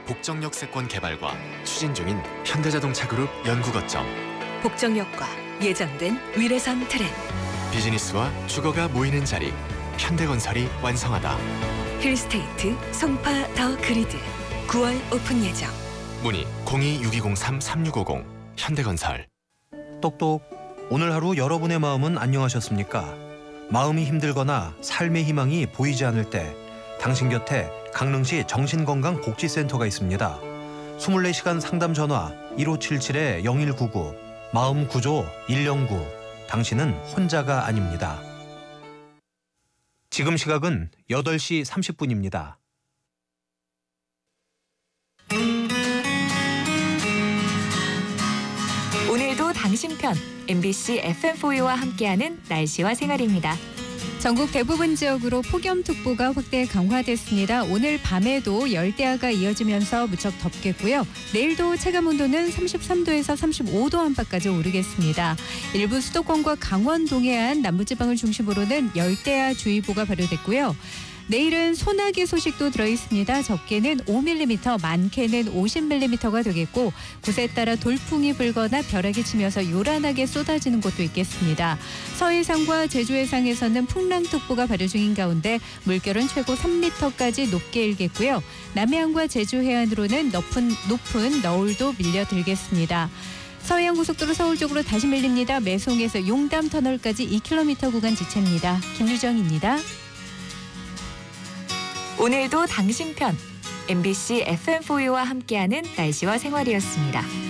복정역 세권 개발과 추진 중인 현대자동차 그룹 연구거점. 복정역과 예정된 위례선 트램. 비즈니스와 주거가 모이는 자리. 현대건설이 완성하다. 힐스테이트 송파 더 그리드 9월 오픈 예정. 문의 026203-3650 현대건설. 똑똑. 오늘 하루 여러분의 마음은 안녕하셨습니까? 마음이 힘들거나 삶의 희망이 보이지 않을 때 당신 곁에 강릉시 정신건강복지센터가 있습니다. 24시간 상담 전화 1577-0199 마음구조 109. 당신은 혼자가 아닙니다. 지금 시각은 8시 30분입니다. 오늘도 당신 편 MBC FM4U와 함께하는 날씨와 생활입니다. 전국 대부분 지역으로 폭염특보가 확대 강화됐습니다. 오늘 밤에도 열대야가 이어지면서 무척 덥겠고요. 내일도 체감온도는 33도에서 35도 안팎까지 오르겠습니다. 일부 수도권과 강원 동해안 남부지방을 중심으로는 열대야 주의보가 발효됐고요. 내일은 소나기 소식도 들어있습니다. 적게는 5mm, 많게는 50mm가 되겠고 곳에 따라 돌풍이 불거나 벼락이 치면서 요란하게 쏟아지는 곳도 있겠습니다. 서해상과 제주 해상에서는 풍랑특보가 발효 중인 가운데 물결은 최고 3m까지 높게 일겠고요. 남해안과 제주 해안으로는 높은 너울도 밀려들겠습니다. 서해안고속도로 서울 쪽으로 다시 밀립니다. 매송에서 용담터널까지 2km 구간 지체입니다. 김유정입니다. 오늘도 당신 편 MBC FM4U와 함께하는 날씨와 생활이었습니다.